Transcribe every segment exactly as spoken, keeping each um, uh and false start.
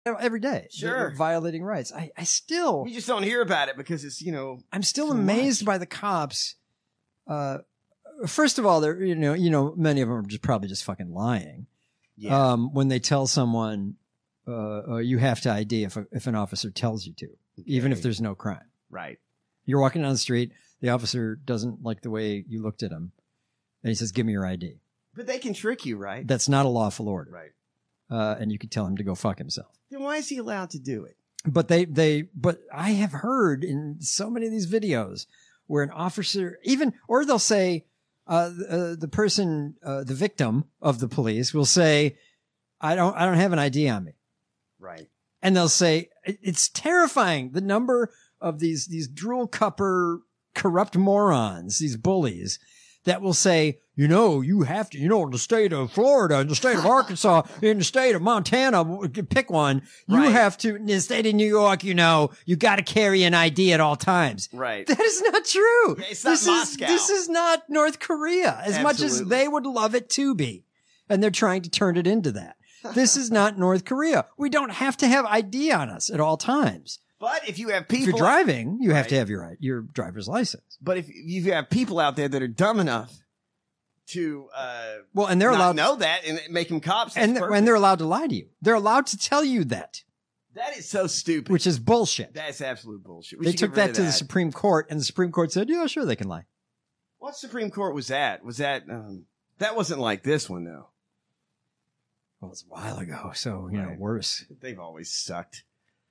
every day. Sure. Violating rights. I, I still... We just don't hear about it because it's, you know... I'm still amazed much. by the cops. Uh, first of all, they're, you know, you know, many of them are just probably just fucking lying. Yeah. Um, when they tell someone, uh, uh, you have to I D if, a, if an officer tells you to, okay. even if there's no crime. Right. You're walking down the street. The officer doesn't like the way you looked at him. And he says, give me your I D. But they can trick you, right? That's not a lawful order. Right. Uh, and you could tell him to go fuck himself. Then why is he allowed to do it? But they, they, but I have heard in so many of these videos where an officer even, or they'll say, uh, uh the person, uh, the victim of the police will say, I don't, I don't have an I D on me. Right. And they'll say, it's terrifying. The number of these, these drool cupper, corrupt morons, these bullies that will say, you know, you have to, you know, in the state of Florida, in the state of Arkansas, in the state of Montana, pick one, you right. have to, in the state of New York, you know, you got to carry an I D at all times. Right. That is not true. Yeah, it's not this Moscow. Is, this is not North Korea, as Absolutely. much as they would love it to be. And they're trying to turn it into that. This is not North Korea. We don't have to have I D on us at all times. But if you have people... If you're driving, you have right. to have your your driver's license. But if you have people out there that are dumb enough to uh, well, and they're not allowed know that and make them cops, and, th- and they're allowed to lie to you. They're allowed to tell you that. That is so stupid. Which is bullshit. That's absolute bullshit. We they took that to that. the Supreme Court, and the Supreme Court said, yeah, sure, they can lie. What Supreme Court was that? Was that... Um, that wasn't like this one, though. Well, it was a while ago, so, you right. know, worse. They've always sucked.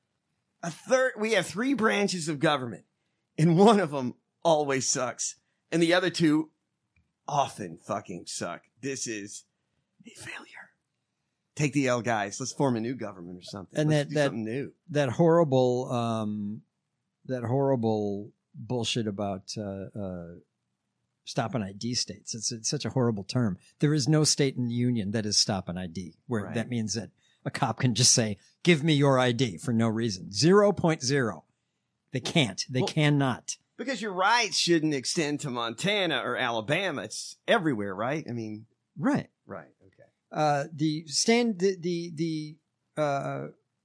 A third, we have three branches of government, and one of them always sucks, and the other two often fucking suck. This is a failure. Take the L, guys. Let's form a new government or something. And Let's that do that something new. that horrible, um, that horrible bullshit about uh, uh, stop an I D states. It's, it's such a horrible term. There is no state in the union that is stop an I D, where Right. that means that a cop can just say, give me your I D for no reason. Zero point zero. They can't. They Well, cannot. Because your rights shouldn't extend to Montana or Alabama. It's everywhere, right? I mean, Right. right. Okay. Uh, the stand, the, the, the, uh,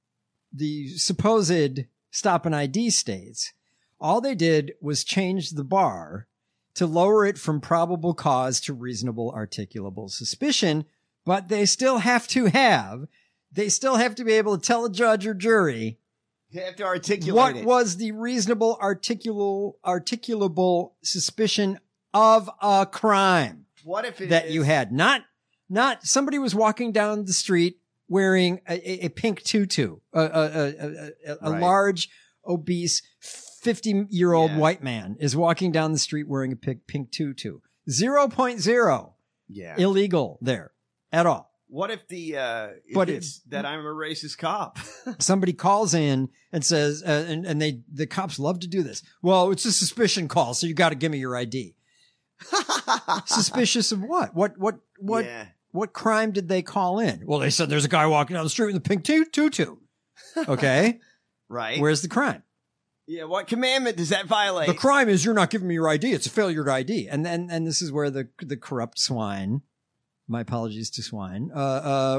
the supposed stop an I D states, all they did was change the bar to lower it from probable cause to reasonable articulable suspicion, but they still have to have, they still have to be able to tell a judge or jury You have to articulate what it. was the reasonable articulable, articulable suspicion of a crime What if it that is- you had. Not, not somebody was walking down the street wearing a, a, a pink tutu, a, a, a, a, a Right. large, obese, fifty-year-old Yeah. white man is walking down the street wearing a pink, pink tutu. Zero point zero Yeah. illegal there at all. What if the, uh, if But it's that I'm a racist cop? Somebody calls in and says, uh, and, and they, the cops love to do this. Well, it's a suspicion call, so you got to give me your I D. Suspicious of what? What, what, what, Yeah. what crime did they call in? Well, they said there's a guy walking down the street with a pink tu- tutu. Okay. Right. Where's the crime? Yeah. What commandment does that violate? The crime is you're not giving me your I D. It's a failure to I D. And then, and this is where the, the corrupt swine, my apologies to swine, uh, uh,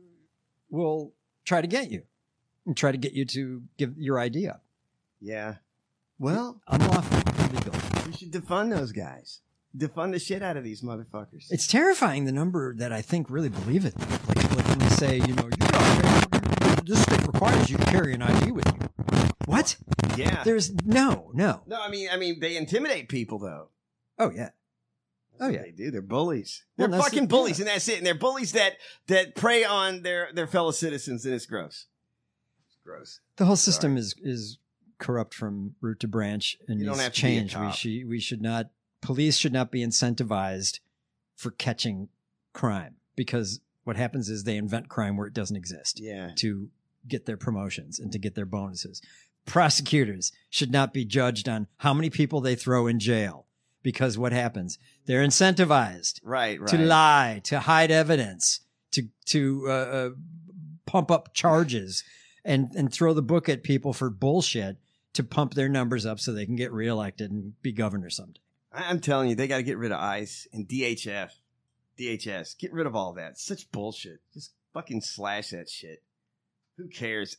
will try to get you and try to get you to give your I D up. Yeah. Well, Unlawful, illegal. we should defund those guys. Defund the shit out of these motherfuckers. It's terrifying the number that I think really believe it. Like, like when they say, you know, you got, this state requires you to carry an I D with you. What? yeah. There's no, no. No, I mean, I mean, they intimidate people though. Oh yeah. That's Oh, what yeah. They do. They're bullies. Well, They're that's fucking it, bullies, yeah. and that's it. And they're bullies that that prey on their their fellow citizens, and it's gross. It's gross. The whole system is is corrupt from root to branch and You don't needs have to be a change. We cop. should we should not police should not be incentivized for catching crime, because what happens is they invent crime where it doesn't exist Yeah. to get their promotions and to get their bonuses. Prosecutors should not be judged on how many people they throw in jail, because what happens? They're incentivized Right. Right. to lie, to hide evidence, to to uh, uh, pump up charges, and and throw the book at people for bullshit to pump their numbers up so they can get reelected and be governor someday. I- I'm telling you, they got to get rid of ICE and D H F, D H S. Get rid of all that. It's such bullshit. Just fucking slash that shit. Who cares?